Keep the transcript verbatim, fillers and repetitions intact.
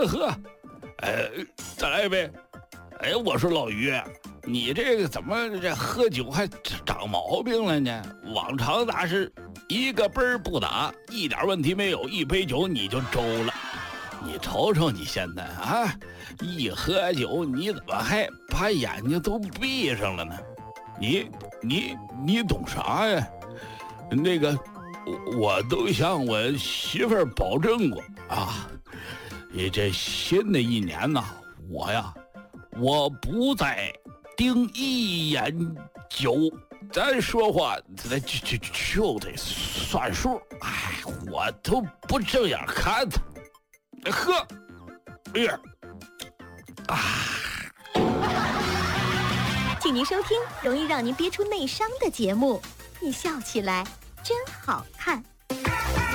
喝喝，哎，再来一杯。哎，我说老于，你这个怎么这喝酒还长毛病了呢？往常那是一个杯儿不打，一点问题没有，一杯酒你就周了。你瞅瞅你现在啊，一喝酒你怎么还把眼睛都闭上了呢？你你你懂啥呀？那个我我都向我媳妇儿保证过啊，你这新的一年呐，我呀。我不再盯一眼酒，咱说话咱就就就得算数。哎，我都不正眼看他，喝，哎呀，啊！ 请您收听容易让您憋出内伤的节目，你笑起来真好看。